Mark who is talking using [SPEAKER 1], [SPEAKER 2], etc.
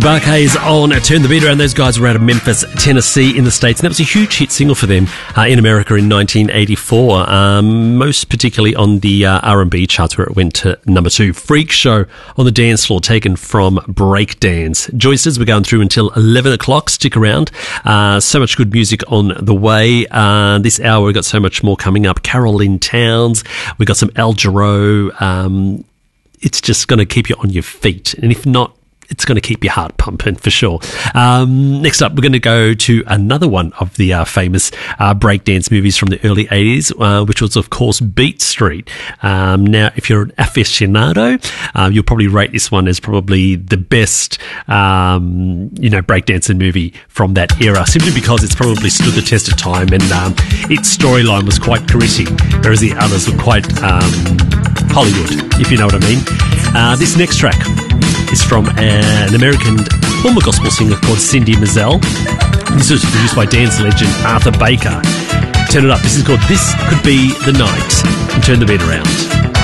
[SPEAKER 1] Barkays on Turn the Beat Around. Those guys were out of Memphis, Tennessee in the States, and that was a huge hit single for them in America in 1984, most particularly on the R&B charts where it went to number 2. Freak Show on the Dance Floor, taken from Breakdance. Joysters, we're going through until 11 o'clock. Stick around. So much good music on the way. This hour we've got so much more coming up. Carol Lynn Towns. We've got some Al Jarreau. It's just going to keep you on your feet, and if not, it's going to keep your heart pumping for sure. Next up, we're going to go to another one of the famous breakdance movies from the early 80s, which was, of course, Beat Street. Now, if you're an aficionado, you'll probably rate this one as probably the best, breakdancing movie from that era, simply because it's probably stood the test of time and its storyline was quite gritty, whereas the others were quite Hollywood, if you know what I mean. This next track is from an American former gospel singer called Cindy Mizelle. This was produced by dance legend Arthur Baker. Turn it up. This is called This Could Be the Night. And turn the beat around.